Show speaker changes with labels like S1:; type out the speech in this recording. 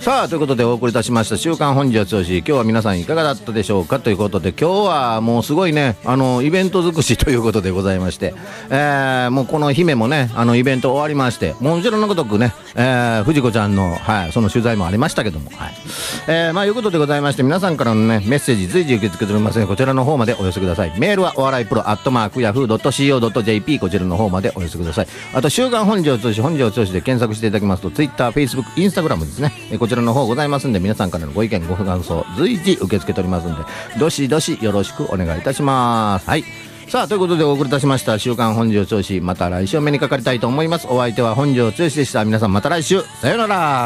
S1: さあということでお送りいたしました週刊本日調子、今日は皆さんいかがだったでしょうかということで、今日はもうすごいねイベント尽くしということでございまして、もうこの姫もねイベント終わりまして、もちろんのごとくね、藤子ちゃんの、その取材もありましたけども、まあいうことでございまして、皆さんからのねメッセージ随時受け付けておりますので、こちらの方までお寄せください。メールはお笑いプロ@yahoo.co.jp、 こちらの方までお寄せください。あと週刊本日調子、本日調子で検索していただきますと Twitter、Facebook、Instagram ですね、こちらの方ございますんで、皆さんからのご意見ご感想随時受け付けておりますんで、どしどしよろしくお願いいたします。はい、さあということでお送りいたしました週刊本日調子、また来週お目にかかりたいと思います。お相手は本日剛でした。皆さんまた来週、さようなら。